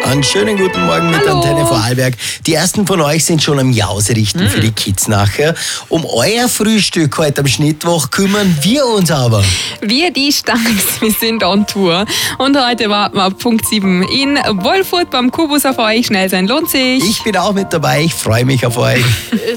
Einen schönen guten Morgen mit Hallo. Antenne Vorarlberg. Die ersten von euch sind schon am Jause richten für die Kids nachher. Um euer Frühstück heute am Schnittwoch kümmern wir uns aber. Wir, die Stangs, wir sind on Tour. Und heute warten wir ab Punkt 7 in Wolfurt beim Kubus auf euch. Schnell sein lohnt sich. Ich bin auch mit dabei, ich freue mich auf euch.